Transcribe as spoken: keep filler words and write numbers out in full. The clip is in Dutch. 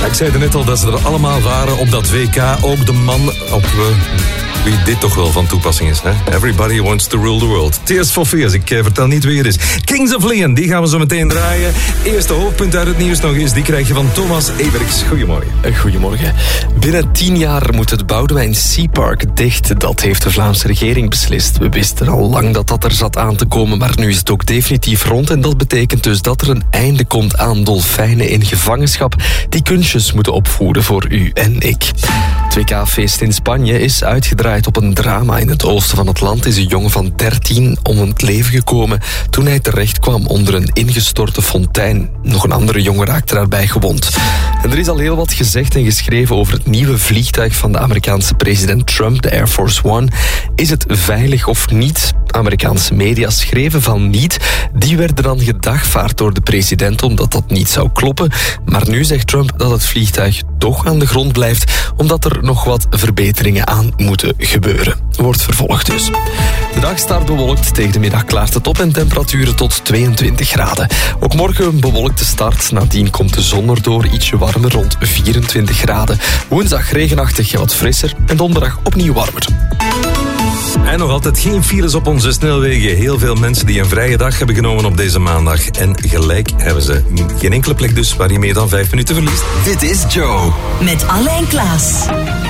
Ik zei er net al dat ze er allemaal waren op dat W K. Ook de man op uh, wie dit toch wel van toepassing is. Hè? Everybody wants to rule the world. Tears for Fears, ik uh, vertel niet wie het is. Kings of Leon, die gaan we zo meteen draaien. Eerste hoofdpunt uit het nieuws nog eens, die krijg je van Thomas Everix. Goedemorgen. Goedemorgen. Binnen tien jaar moet het Boudewijn Sea Park dicht. Dat heeft de Vlaamse regering beslist. We wisten al lang dat dat er zat aan te komen, maar nu is het ook definitief rond. En dat betekent dus dat er een einde komt aan dolfijnen in gevangenschap die kunstjes moeten opvoeren voor u en ik. Het W K-feest in Spanje is uitgedraaid op een drama. In het oosten van het land is een jongen van dertien om het leven gekomen toen hij terecht kwam onder een ingestorte fontein. Nog een andere jongen raakte daarbij gewond. En er is al heel wat gezegd en geschreven over het nieuwe vliegtuig van de Amerikaanse president Trump, de Air Force One. Is het veilig of niet? Amerikaanse media schreven van niet. Die werden dan gedagvaard door de president omdat dat niet zou kloppen. Maar nu zegt Trump dat het vliegtuig toch aan de grond blijft omdat er nog wat verbeteringen aan moeten gebeuren. Wordt vervolgd dus. De dag start bewolkt, tegen de middag klaart het op en temperaturen tot tweeëntwintig graden. Ook morgen een bewolkte start, nadien komt de zon erdoor, ietsje warmer rond vierentwintig graden. Woensdag regenachtig en wat frisser en donderdag opnieuw warmer. En nog altijd geen files op onze snelwegen. Heel veel mensen die een vrije dag hebben genomen op deze maandag. En gelijk hebben ze geen enkele plek dus waar je meer dan vijf minuten verliest. Dit is Joe. Met Alain Klaas.